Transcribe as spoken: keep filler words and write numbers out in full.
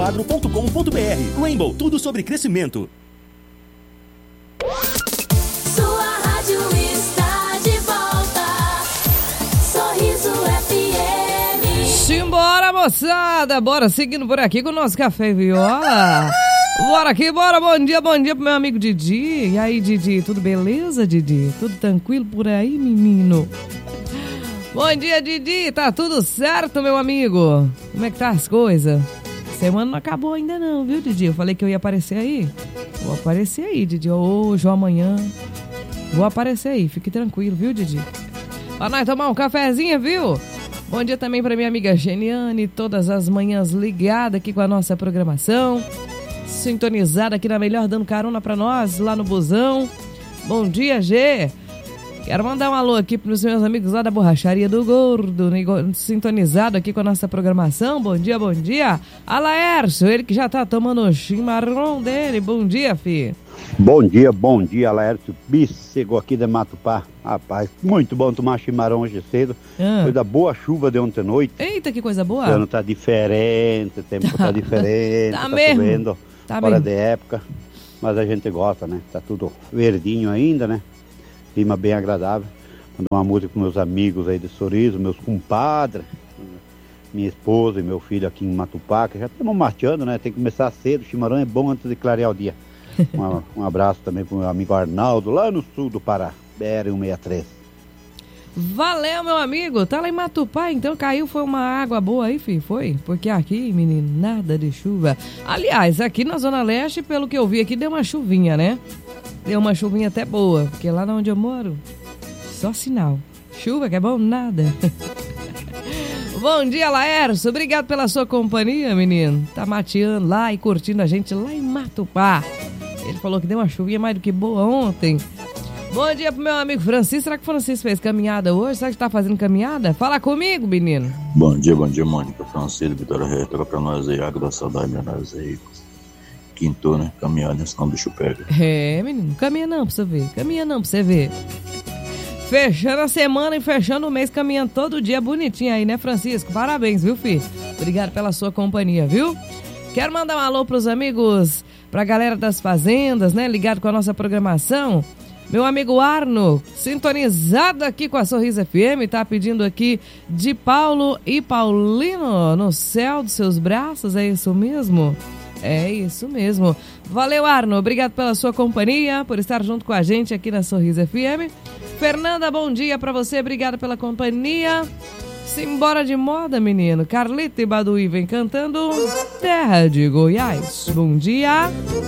agro ponto com ponto b r. Rainbow, tudo sobre crescimento. Sua rádio está de volta. Sorriso F M. Simbora, moçada! Bora seguindo por aqui com o nosso Café e Viola. Bora aqui, bora! Bom dia, bom dia pro meu amigo Didi. E aí, Didi, tudo beleza, Didi? Tudo tranquilo por aí, menino? Bom dia, Didi! Tá tudo certo, meu amigo? Como é que tá as coisas? Semana não acabou ainda não, viu, Didi? Eu falei que eu ia aparecer aí. Vou aparecer aí, Didi. Hoje ou amanhã. Vou aparecer aí, fique tranquilo, viu, Didi? Pra nós tomar um cafezinho, viu? Bom dia também pra minha amiga Geniane, todas as manhãs ligada aqui com a nossa programação. Sintonizada aqui na melhor, dando carona pra nós lá no busão. Bom dia, G. Quero mandar um alô aqui pros meus amigos lá da Borracharia do Gordo, sintonizado aqui com a nossa programação. Bom dia, bom dia. A Laércio, ele que já tá tomando o chimarrão dele. Bom dia, fi. Bom dia, bom dia, Laércio Bícego aqui de Matupá. Rapaz, muito bom tomar chimarrão hoje cedo. Ah. Foi da boa chuva de ontem à noite. Eita, que coisa boa. O ano tá diferente, o tempo tá diferente, tá, tá mesmo. chovendo, tá fora mesmo. de época. Mas a gente gosta, né? Tá tudo verdinho ainda, né? Clima bem agradável. Mandar uma música com meus amigos aí de Sorriso, meus compadres, minha esposa e meu filho aqui em Matupá, que já estamos mateando, né? Tem que começar cedo, o chimarrão é bom antes de clarear o dia. Um, um abraço também pro meu amigo Arnaldo, lá no sul do Pará, B R cento e sessenta e três. Valeu, meu amigo. Tá lá em Matupá, então caiu, foi uma água boa aí, filho, foi? Porque aqui, menino, nada de chuva. Aliás, aqui na Zona Leste, pelo que eu vi aqui, deu uma chuvinha, né? Deu uma chuvinha até boa, porque lá onde eu moro, só sinal. Chuva que é bom, nada. Bom dia, Laércio. Obrigado pela sua companhia, menino. Tá mateando lá e curtindo a gente lá em Matupá. Ele falou que deu uma chuvinha mais do que boa ontem. Bom dia pro meu amigo Francisco. Será que o Francisco fez caminhada hoje? Será que tá fazendo caminhada? Fala comigo, menino. Bom dia, bom dia, Mônica. Francisco, Vitória Retra, pra nós aí, água da saudade, nós aí. Quintou, né? Caminhada, senão o bicho pega. É, menino. Caminha não pra você ver. Caminha não pra você ver. Fechando a semana e fechando o mês, caminhando todo dia bonitinho aí, né, Francisco? Parabéns, viu, filho? Obrigado pela sua companhia, viu? Quero mandar um alô pros amigos, pra galera das fazendas, né? Ligado com a nossa programação. Meu amigo Arno, sintonizado aqui com a Sorriso F M, tá pedindo aqui de Paulo e Paulino, no céu dos seus braços, é isso mesmo? É isso mesmo. Valeu, Arno. Obrigado pela sua companhia, por estar junto com a gente aqui na Sorriso F M. Fernanda, bom dia pra você. Obrigada pela companhia. Simbora de moda, menino. Carlita e Baduí vem cantando Terra de Goiás. Bom dia.